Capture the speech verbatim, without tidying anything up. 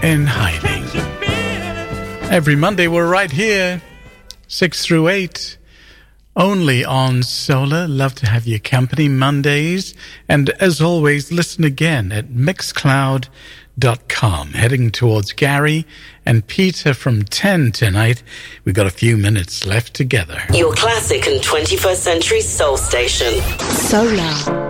in hiding. Every Monday we're right here, six through eight, only on Solar. Love to have your company Mondays. And as always, listen again at mixcloud dot com. Heading towards Gary and Peter from ten tonight. We've got a few minutes left together. Your classic and twenty-first century soul station. Solar.